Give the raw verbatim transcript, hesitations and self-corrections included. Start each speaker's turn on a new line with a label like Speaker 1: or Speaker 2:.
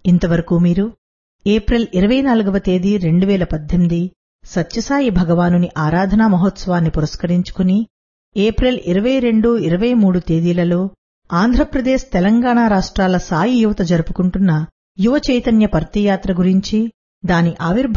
Speaker 1: ఇంతవరకు మీరు ఏప్రిల్ ఇరవై నాలుగవ తేదీ రెండు వేల పద్దెనిమిది సత్యసాయి భగవానుని ఆరాధనా మహోత్సవాన్ని పురస్కరించుకుని ఏప్రిల్ ఇరవై రెండు ఇరవై మూడు తేదీలలో ఆంధ్రప్రదేశ్ తెలంగాణ రాష్ట్రాల సాయి యువత జరుపుకుంటున్న యువ చైతన్య పర్తియాత్ర గురించి, దాని ఆవిర్భావ